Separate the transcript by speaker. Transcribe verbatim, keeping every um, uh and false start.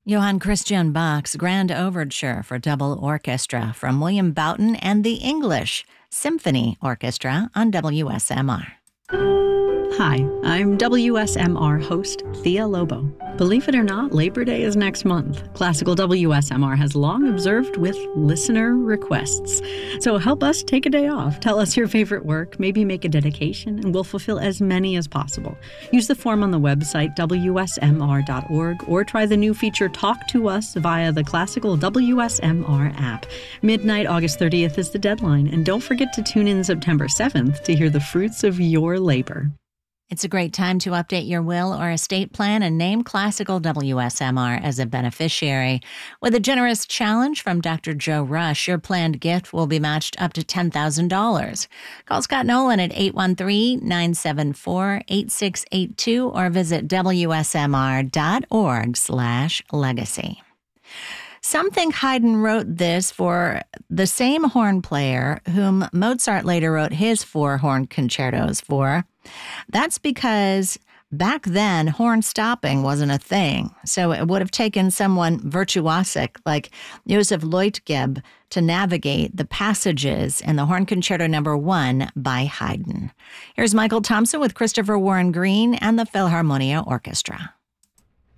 Speaker 1: Johann Christian Bach's Grand Overture for Double Orchestra from William Boughton and the English Symphony Orchestra on W S M R.
Speaker 2: Hi, I'm W S M R host Thea Lobo. Believe it or not, Labor Day is next month. Classical W S M R has long observed with listener requests. So help us take a day off. Tell us your favorite work, maybe make a dedication, and we'll fulfill as many as possible. Use the form on the website W S M R dot org or try the new feature Talk to Us via the Classical W S M R app. Midnight August thirtieth is the deadline, and don't forget to tune in September seventh to hear the fruits of your labor.
Speaker 1: It's a great time to update your will or estate plan and name Classical W S M R as a beneficiary. With a generous challenge from Doctor Joe Rush, your planned gift will be matched up to ten thousand dollars. Call Scott Nolan at eight one three, nine seven four, eight six eight two or visit W S M R dot org slash legacy. Some think Haydn wrote this for the same horn player whom Mozart later wrote his four horn concertos for. That's because back then, horn stopping wasn't a thing, so it would have taken someone virtuosic like Joseph Leutgeb to navigate the passages in the Horn Concerto Number One by Haydn. Here's Michael Thompson with Christopher Warren Green and the Philharmonia Orchestra.